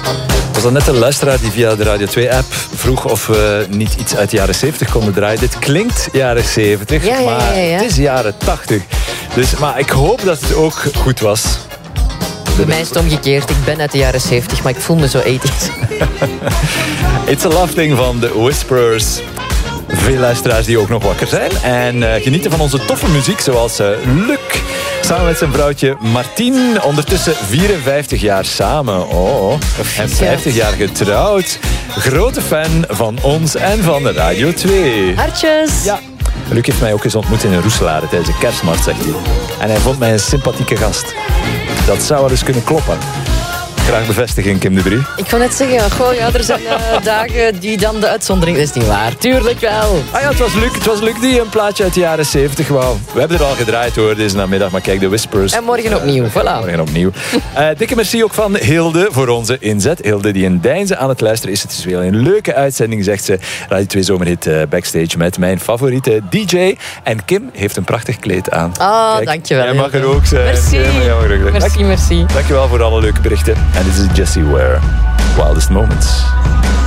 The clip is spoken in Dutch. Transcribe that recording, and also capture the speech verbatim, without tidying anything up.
Was dat net een luisteraar die via de Radio twee-app vroeg of we niet iets uit de jaren zeventig konden draaien. Dit klinkt jaren zeventig, Ja, ja, ja, maar ja. het is jaren tachtig. Dus, maar ik hoop dat het ook goed was. Bij mij is het omgekeerd. Ik ben uit de jaren zeventig, maar ik voel me zo tachtig. It's a Love Thing van The Whisperers. Veel luisteraars die ook nog wakker zijn. En uh, genieten van onze toffe muziek, zoals uh, Luc. Samen met zijn vrouwtje Martien. Ondertussen vierenvijftig jaar samen. Oh, en vijftig jaar getrouwd. Grote fan van ons en van de Radio twee. Hartjes. Ja. Luc heeft mij ook eens ontmoet in een Roeselare tijdens de kerstmarkt, zegt hij. En hij vond mij een sympathieke gast. Dat zou wel eens kunnen kloppen. Graag bevestiging, Kim de Brie. Ik wou net zeggen, goh, ja, er zijn uh, dagen die dan de uitzondering... Dat is niet waar, tuurlijk wel. Ah ja, het was Luc, het was Luc die een plaatje uit de jaren zeventig wou. We hebben er al gedraaid hoor, deze namiddag, maar kijk, de Whispers. En morgen opnieuw, voilà. Morgen opnieuw. Uh, dikke merci ook van Hilde voor onze inzet. Hilde die in Deinze aan het luisteren is. Het is weer een leuke uitzending, zegt ze. Radio twee Zomerhit uh, backstage met mijn favoriete D J. En Kim heeft een prachtig kleed aan. Ah, kijk, dankjewel. jij mag er ook zijn. Merci. Ja, jij mag er ook zijn. Merci, merci. Dankjewel voor alle leuke berichten. En dit is Jessie Ware. Wildest Moments.